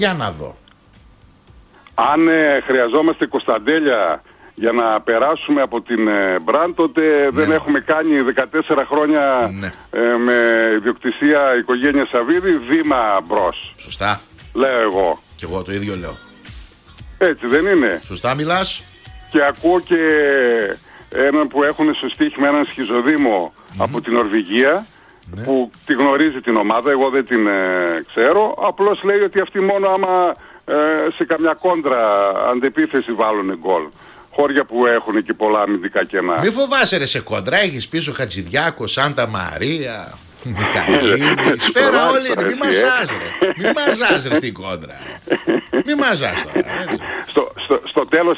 Για να δω. Αν χρειαζόμαστε Κωνσταντέλια για να περάσουμε από την Μπραντ, τότε δεν έχουμε κάνει 14 χρόνια με ιδιοκτησία οικογένεια Σαββίδη βήμα μπρος. Σωστά. Λέω εγώ. Κι εγώ το ίδιο λέω. Έτσι δεν είναι? Σωστά μιλάς. Και ακούω και έναν που έχουν στο στοίχημα, έναν Σχιζοδήμο από την Νορβηγία, που τη γνωρίζει την ομάδα, εγώ δεν την ξέρω. Απλώς λέει ότι αυτοί μόνο άμα σε καμιά κόντρα αντεπίθεση βάλουν γκολ. Χώρια που έχουν και πολλά αμυντικά κενά. Μη φοβάσαι ρε, σε κόντρα έχεις πίσω Χατζηδιάκο, Σάντα Μαρία, Μιχαηλίδη, σφαίρα όλη. Μη μαζάς ρε. Μη μαζάς ρε στην κόντρα. Μη μαζάς τώρα. Στο τέλος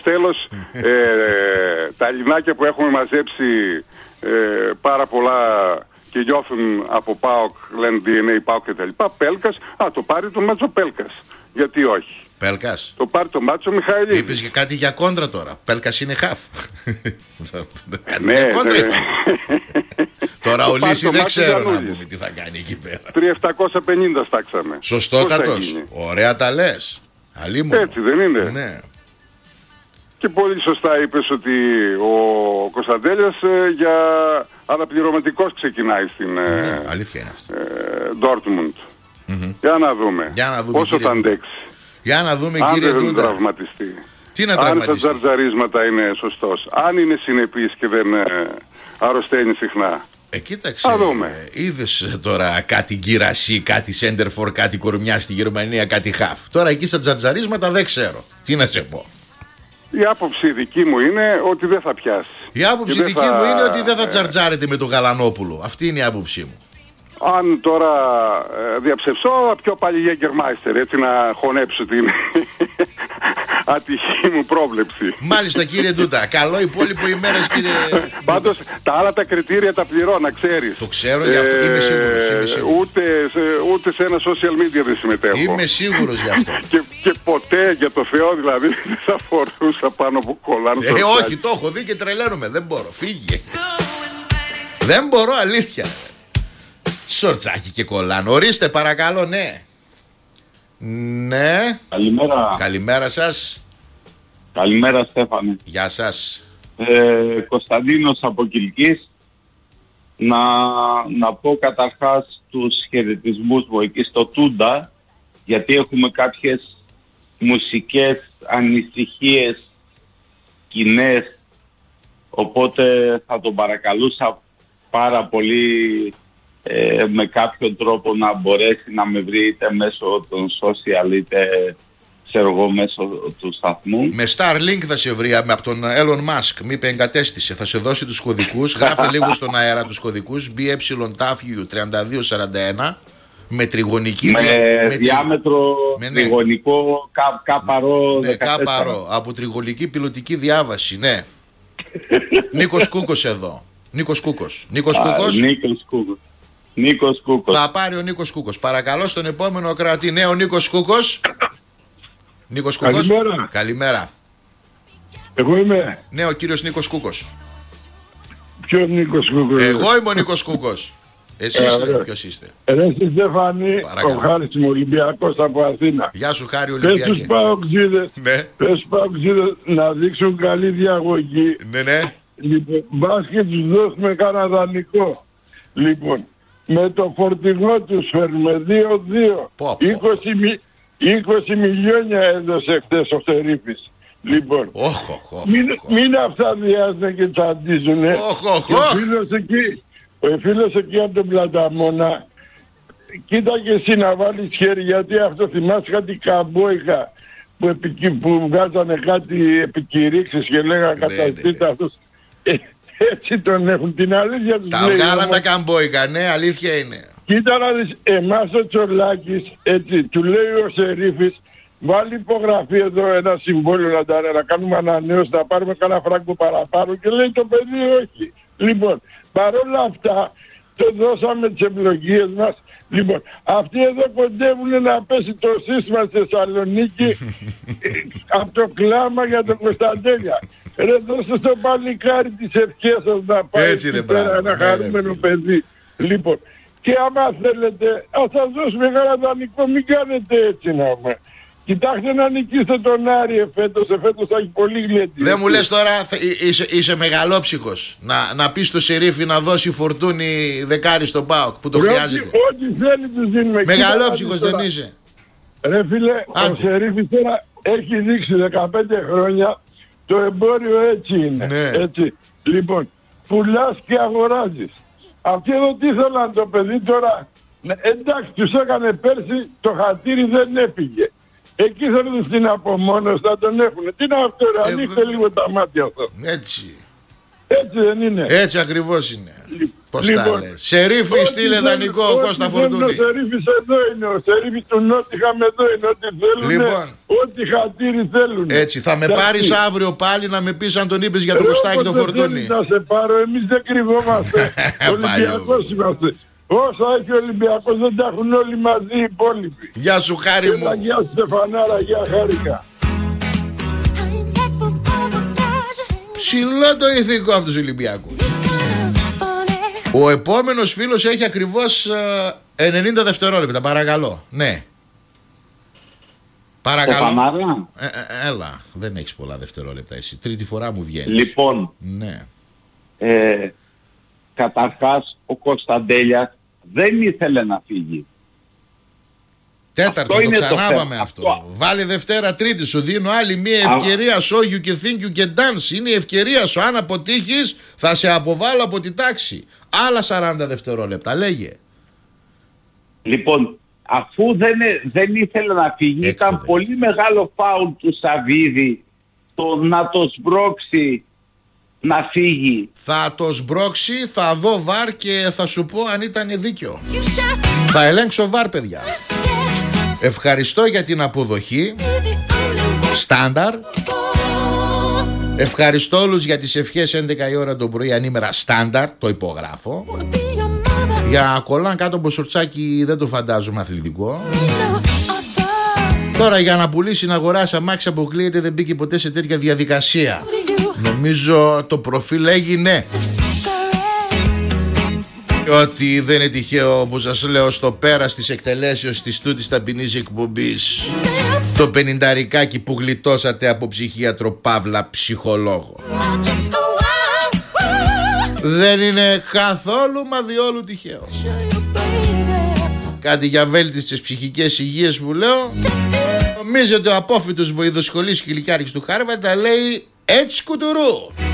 τα Ελληνάκια που έχουμε μαζέψει πάρα πολλά και νιώθουν από ΠΑΟΚ, λένε DNA ΠΑΟΚ και τα λοιπά, Πέλκας, το πάρει το μάτσο Πέλκας. Γιατί όχι? Πέλκας. Το πάρει το μάτσο Μιχαηλίδη. Είπες και κάτι για κόντρα τώρα. Πέλκας είναι χαφ. Κάτι ναι, για κόντρα είπα. Τώρα ο Λύση δεν ξέρω να πούμε τι θα κάνει εκεί πέρα. 3.750 στάξαμε. Σωστότατος. Ωραία τα λες. Αλίμονο. Έτσι δεν είναι? Ναι. Και πολύ σωστά είπες ότι ο Κωνσταντέλιας για αναπληρωματικός ξεκινάει στην αλήθεια είναι αυτό. Dortmund. Για να δούμε. Πόσο θα αντέξει. Για να δούμε αν κύριε δεν Ντούντα. τραυματιστεί. Τι να αν τραυματιστεί. στα τζαρτζαρίσματα είναι σωστός. Αν είναι συνεπής και δεν αρρωσταίνει συχνά. Κοίταξε, είδες τώρα κάτι γκυρασί, κάτι σέντερφορ, κάτι κορμιά στη Γερμανία, κάτι χαφ. Τώρα εκεί στα τζατζαρίσματα δεν ξέρω. Τι να σε πω. Η άποψη δική μου είναι ότι δεν θα πιάσει. Η άποψη δική μου είναι ότι δεν θα τζαρτζάρετε με τον Γαλανόπουλο. Αυτή είναι η άποψή μου. Αν τώρα διαψευσώ, πιο πάλι Jägermeister, έτσι να χωνέψω την ατυχή μου πρόβλεψη. Μάλιστα κύριε Ντούτα, καλό υπόλοιπο ημέρας κύριε. Πάντως τα άλλα τα κριτήρια τα πληρώ, να ξέρεις. Το ξέρω, γι' αυτό είμαι σίγουρος. Ούτε σε ένα social media δεν συμμετέχω. Είμαι σίγουρος γι' αυτό. Και ποτέ, για το Θεό δηλαδή, δεν θα φορούσα πάνω από κολλάν. Όχι, το έχω δει και τρελαίνομαι, δεν μπορώ, φύγε. Δεν μπορώ, αλήθεια. Σορτσάκι και κολλάν. Ορίστε παρακαλώ, ναι. Ναι. Καλημέρα. Καλημέρα σας. Καλημέρα Στέφανε. Γεια σας. Κωνσταντίνος από Κιλκής. Να πω καταρχάς τους χαιρετισμούς μου εκεί στο Τούντα, γιατί έχουμε κάποιες μουσικές ανησυχίες κοινές, οπότε θα τον παρακαλούσα πάρα πολύ με κάποιον τρόπο να μπορέσει να με βρει είτε μέσω των social είτε ξέρω εγώ μέσω του σταθμού. Με Starlink θα σε βρει από τον Elon Musk. Μη εγκατέστησε. Θα σε δώσει τους κωδικούς. Γράφε λίγο στον αέρα τους κωδικούς. BETAFU3241 με τριγωνική. Με διάμετρο τριγωνικό κάπαρο. Ναι, κάπαρο. Από τριγωνική πιλωτική διάβαση. Ναι. Νίκος Κούκος εδώ. Νίκος Κούκος. Νίκος Κούκος. Θα πάρει ο Νίκος Κούκος. Παρακαλώ στον επόμενο ακροατή. Ναι, ο Νίκος Κούκος. Νίκος Κούκος. Καλημέρα. Καλημέρα. Εγώ είμαι. Ναι, ο κύριος Νίκος Κούκος. Ποιος Νίκος Κούκος? Εγώ είμαι ο Νίκος Κούκος. Εσείς ποιος είστε? Εσύ Στέφανη, ο Χάρης Ολυμπιακός από Αθήνα. Γεια σου Χάρη Ολυμπιακή. Πες τους Παοκτζίδες να δείξουν καλή διαγωγή. Ναι. Λοιπόν, μπας και τους δώσουμε κανένα δανεικό. Λοιπόν, με το φορτηγό τους φέρνουμε 2-2. 20 μιλιόνια έδωσε χτες ο Θερήφης. Λοιπόν, μην αυτά διάζουν και τσαντίζουνε. Ο φίλος εκεί από τον Πλαταμόνα, κοίτα και εσύ να βάλεις χέρι, γιατί αυτό θυμάσαι κάτι καμπόικα που βγάζανε κάτι επικηρύξεις και λέγανε καταστήτα αυτός. Έτσι τον έχουν, την αλήθεια τους τα λέει. Τα βγάλαν τα καμπόικα, ναι, αλήθεια είναι. Κοίτα να δεις, εμάς ο Τσολάκης, έτσι, του λέει ο Σερίφης, βάλει υπογραφή εδώ ένα συμβόλαιο να κάνουμε ανανέωση, να πάρουμε κανένα φράγκο παραπάνω, και λέει το παιδί όχι. Λοιπόν, παρόλα αυτά, το δώσαμε τις ευλογίες μας. Λοιπόν, αυτοί εδώ κοντεύουν να πέσει το σύστημα στη Θεσσαλονίκη από το κλάμα για τον Κωνσταντέλια. Ρε, δώστε στο παλικάρι τις ευχές σας να πάει εκεί πέρα ένα χαρούμενο παιδί. Λοιπόν, και άμα θέλετε, ας σας δώσουμε ένα δανεικό, μην κάνετε έτσι να πούμε. Κοιτάξτε να νικήσετε τον Άρη φέτος θα έχει πολύ γλέντι. Δεν μου λες τώρα είσαι μεγαλόψυχος να πεις στο Σερίφη να δώσει Φορτούνη δεκάρι στο ΠΑΟΚ που το χρειάζεται. Ό,τι θέλει τους δίνουμε. Μεγαλόψυχος δεν είσαι? Ρε φίλε, ο Σερίφης τώρα έχει δείξει 15 χρόνια το εμπόριο έτσι είναι. Ναι. Έτσι. Λοιπόν, πουλάς και αγοράζεις. Αυτοί εδώ τι ήθελαν το παιδί τώρα. Εντάξει, τους έκανε πέρσι, το χατήρι δεν έφυγε. Εκεί θέλουν στην απομόνωση να τον έχουν. Τι είναι αυτό, ρε, ανοίξτε λίγο τα μάτια αυτό. Έτσι. Έτσι δεν είναι? Έτσι ακριβώς είναι. Πώς τα λες? Σερίφη στείλε δανεικό Κώστα Φορτούνη. Ο Σερίφης εδώ είναι, ο Σερίφης του Νότιχαμ εδώ είναι. Ό,τι θέλουν, Λοιπόν, ό,τι χατήρι θέλουν. Έτσι, θα με πάρεις αύριο πάλι να με πεις αν τον είπες για το Κωστάκι το Φορτούνη. Να σε πάρω, εμείς δεν κρυβόμαστε. Ολυμπιακός είμαστε. Όσα έχει ο Ολυμπιακός δεν τα έχουν όλοι μαζί οι υπόλοιποι. Γεια σου χάρη μου. Γεια σου Στεφανάρα, γεια χάρηκα. Ψηλό το ηθικό από τους Ολυμπιακούς. Ο επόμενος φίλος έχει ακριβώς 90 δευτερόλεπτα. Παρακαλώ. Ναι. Παρακαλώ. Έλα. Δεν έχεις πολλά δευτερόλεπτα εσύ. Τρίτη φορά μου βγαίνεις. Λοιπόν. Ναι. Καταρχάς ο Κωνσταντέλιας δεν ήθελε να φύγει. Τέταρτο, το ξανάπαμε αυτό. Βάλε Δευτέρα, Τρίτη, σου δίνω άλλη μία ευκαιρία. Show you και think you can dance. Είναι η ευκαιρία σου. Αν αποτύχεις, θα σε αποβάλω από τη τάξη. Άλλα 40 δευτερόλεπτα. Λέγε. Λοιπόν, αφού δεν ήθελε να φύγει, ήταν πολύ μεγάλο φάουλ του Σαββίδη το να το σμπρώξει να φύγει. Θα το σμπρώξει, θα δω βαρ και θα σου πω αν ήταν δίκιο. Θα ελέγξω βαρ, παιδιά. Ευχαριστώ για την αποδοχή. Στάνταρ. Ευχαριστώ όλους για τις ευχές 11 η ώρα το πρωί ανήμερα. Στάνταρ, το υπογράφω. Για κολλάν κάτω από σορτσάκι δεν το φαντάζομαι αθλητικό. Τώρα για να πουλήσει να αγοράσει αμάξι αποκλείεται, δεν μπήκε ποτέ σε τέτοια διαδικασία. Νομίζω το προφίλ έγινε. Ότι δεν είναι τυχαίο που σας λέω στο πέρας της εκτελέσεως της τούτης ταπεινής εκπομπής το 50ρικάκι που γλιτώσατε από ψυχίατρο παύλα ψυχολόγο. Δεν είναι καθόλου μα διόλου τυχαίο. Κάτι για βέλτιστες ψυχικές υγείες που λέω. Νομίζετε ο απόφοιτος βοηδοσχολής χιλικιάρχης του Χάρβαρντ τα λέει έτσι κουτουρού.